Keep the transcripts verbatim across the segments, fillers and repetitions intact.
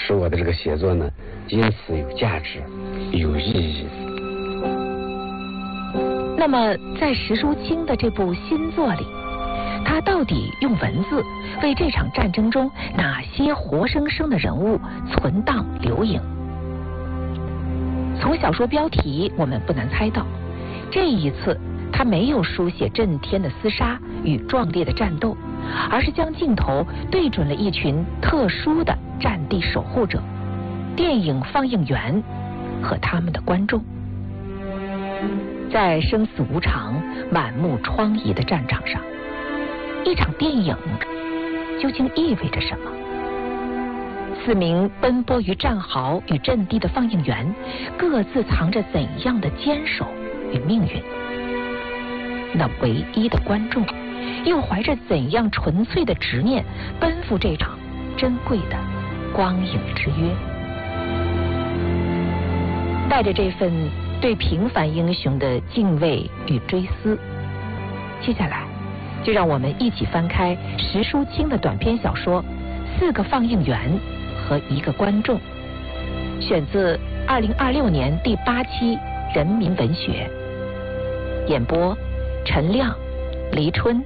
使我的这个写作呢，因此有价值、有意义。 那么，在石书清的这部新作里，他到底用文字为这场战争中哪些活生生的人物存档留影？从小说标题，我们不难猜到，这一次他没有书写震天的厮杀与壮烈的战斗，而是将镜头对准了一群特殊的战地守护者——电影放映员和他们的观众。在生死无常、满目疮痍的战场上，一场电影究竟意味着什么？四名奔波于战壕与阵地的放映员，各自藏着怎样的坚守与命运？那唯一的观众，又怀着怎样纯粹的执念，奔赴这场珍贵的光影之约？带着这份对平凡英雄的敬畏与追思，接下来就让我们一起翻开石书清的短篇小说《四个放映员和一个观众》，选自二零二六年第八期《人民文学》，演播陈亮、黎春。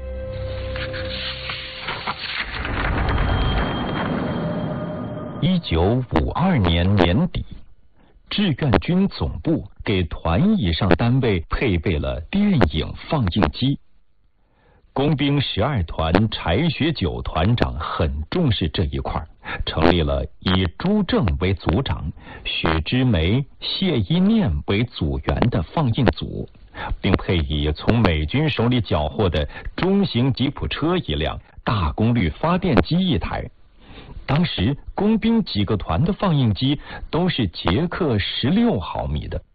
一九五二年年底，志愿军总部给团以上单位配备了电影放映机。工兵十二团柴学久团长很重视这一块，成立了以朱正为组长、许之梅、谢一念为组员的放映组，并配以从美军手里缴获的中型吉普车一辆、大功率发电机一台。当时工兵几个团的放映机都是捷克十六毫米的。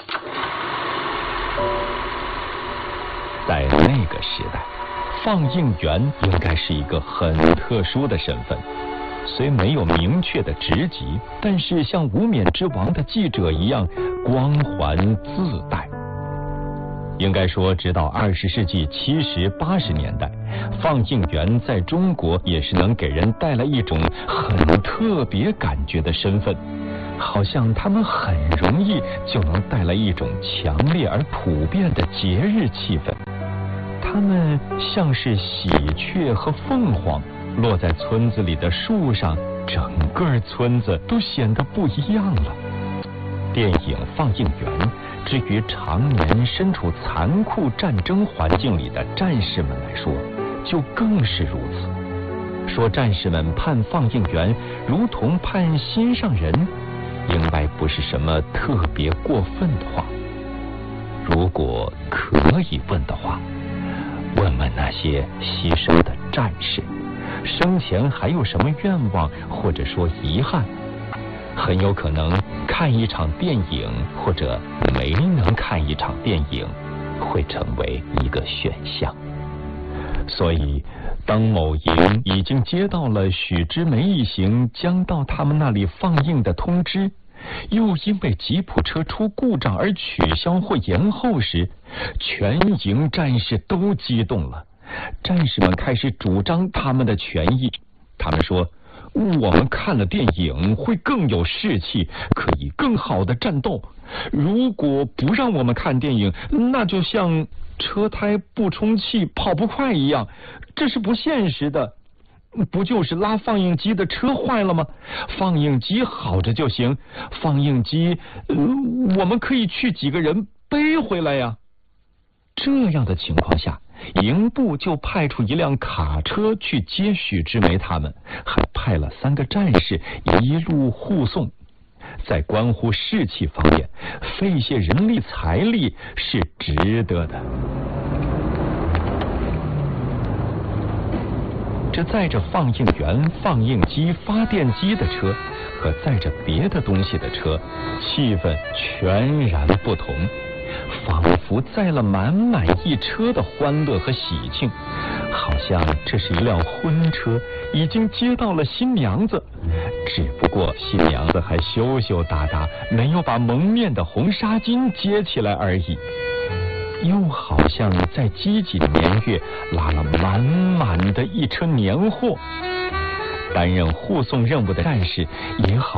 在那个时代，放映员应该是一个很特殊的身份，虽没有明确的职级，但是像无冕之王的记者一样光环自带。应该说，直到二十世纪七十八十年代，放映员在中国也是能给人带来一种很特别感觉的身份，好像他们很容易就能带来一种强烈而普遍的节日气氛。他们像是喜鹊和凤凰，落在村子里的树上，整个村子都显得不一样了。电影放映员至于常年身处残酷战争环境里的战士们来说，就更是如此。说战士们盼放映员如同盼心上人，应该不是什么特别过分的话。如果可以问的话，问问那些牺牲的战士，生前还有什么愿望或者说遗憾？很有可能看一场电影或者没能看一场电影会成为一个选项。所以当某营已经接到了许之梅一行将到他们那里放映的通知，又因为吉普车出故障而取消或延后时，全营战士都激动了。战士们开始主张他们的权益，他们说，我们看了电影会更有士气，可以更好的战斗。如果不让我们看电影，那就像车胎不充气跑不快一样，这是不现实的。不就是拉放映机的车坏了吗？放映机好着就行，放映机、呃、我们可以去几个人背回来呀。这样的情况下，营部就派出一辆卡车去接许之梅他们，还派了三个战士一路护送。在关乎士气方面，费些人力财力是值得的。这载着放映员、放映机、发电机的车和载着别的东西的车，气氛全然不同，仿佛载了满满一车的欢乐和喜庆，好像这是一辆婚车，已经接到了新娘子，只不过新娘子还羞羞答答，没有把蒙面的红纱巾接起来而已。又好像在积极年月拉了满满的一车年货。担任护送任务的战士也好